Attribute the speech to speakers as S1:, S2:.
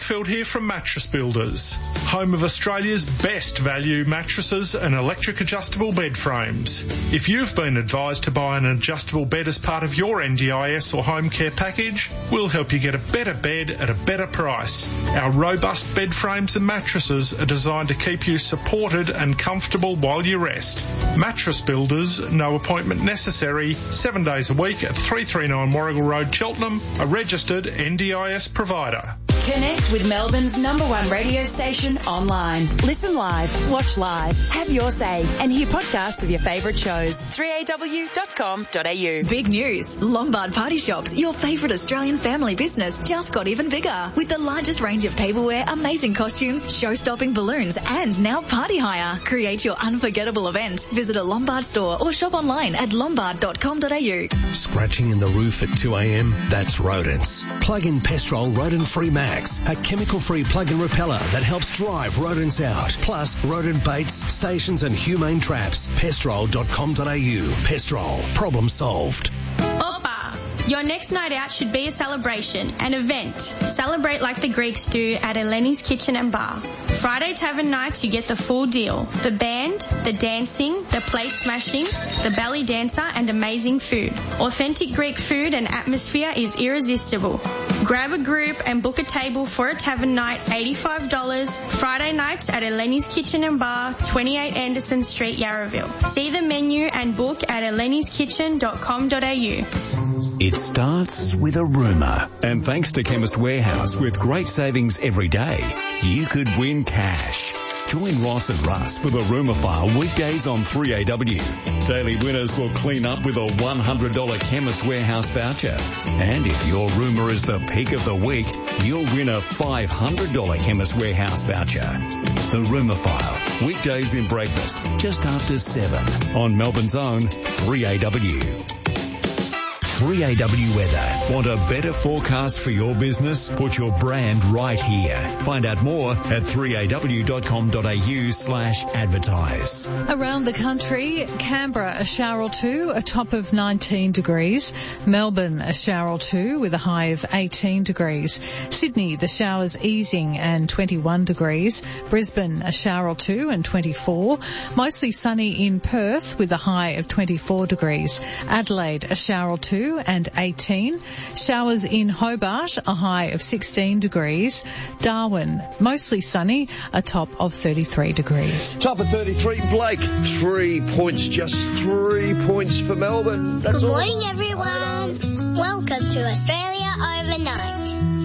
S1: Wakefield here from Mattress Builders, home of Australia's best value mattresses and electric adjustable bed frames. If you've been advised to buy an adjustable bed as part of your NDIS or home care package, we'll help you get a better bed at a better price. Our robust bed frames and mattresses are designed to keep you supported and comfortable while you rest. Mattress Builders, no appointment necessary, 7 days a week at 339 Warrigal Road, Cheltenham, a registered NDIS provider.
S2: Connect with Melbourne's #1 radio station online. Listen live, watch live, have your say, and hear podcasts of your favourite shows. 3aw.com.au.
S3: Big news. Lombard Party Shops, your favourite Australian family business, just got even bigger. With the largest range of tableware, amazing costumes, show-stopping balloons, and now party hire. Create your unforgettable event. Visit a Lombard store or shop online at lombard.com.au.
S4: Scratching in the roof at 2 a.m? That's rodents. Plug in Pestrol Rodent-Free Max, a chemical-free plug-in repeller that helps drive rodents out. Plus, rodent baits, stations and humane traps. Pestrol.com.au. Pestrol. Problem solved.
S5: Opa! Your next night out should be a celebration, an event. Celebrate like the Greeks do at Eleni's Kitchen and Bar. Friday Tavern nights, you get the full deal. The band, the dancing, the plate smashing, the belly dancer, and amazing food. Authentic Greek food and atmosphere is irresistible. Grab a group and book a table for a tavern night, $85. Friday nights at Eleni's Kitchen and Bar, 28 Anderson Street, Yarraville. See the menu and book at eleniskitchen.com.au.
S6: It starts with a rumour. And thanks to Chemist Warehouse, with great savings every day, you could win cash. Join Ross and Russ for the Rumour File weekdays on 3AW. Daily winners will clean up with a $100 Chemist Warehouse voucher. And if your rumour is the peak of the week, you'll win a $500 Chemist Warehouse voucher. The Rumour File, weekdays in breakfast, just after 7 on Melbourne's own 3AW. 3AW Weather. Want a better forecast for your business? Put your brand right here. Find out more at 3aw.com.au/advertise.
S7: Around the country, Canberra a shower or two, a top of 19 degrees. Melbourne a shower or two with a high of 18 degrees. Sydney the showers easing and 21 degrees. Brisbane a shower or two and 24. Mostly sunny in Perth with a high of 24 degrees. Adelaide a shower or two and 18. Showers in Hobart, a high of 16 degrees. Darwin, mostly sunny, a top of 33 degrees.
S8: Top of 33, Blake, 3 points, just 3 points for Melbourne. That's
S9: Good morning, everyone. Welcome to Australia Overnight.